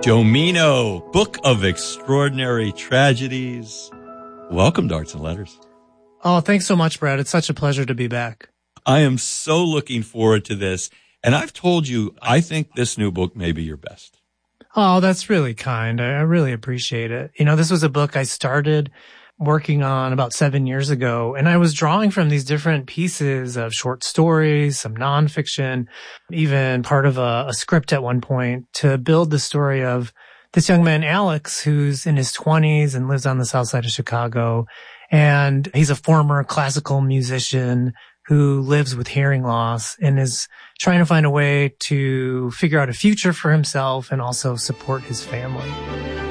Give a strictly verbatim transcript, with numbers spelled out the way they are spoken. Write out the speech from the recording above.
Domino, Book of Extraordinary Tragedies. Welcome to Arts and Letters. Oh, thanks so much, Brad. It's such a pleasure to be back. I am so looking forward to this. And I've told you, I think this new book may be your best. Oh, that's really kind. I, I really appreciate it. You know, this was a book I started working on about seven years ago, and I was drawing from these different pieces of short stories, some nonfiction, even part of a, a script at one point to build the story of this young man, Alex, who's in his twenties and lives on the south side of Chicago. And he's a former classical musician who lives with hearing loss and is trying to find a way to figure out a future for himself and also support his family.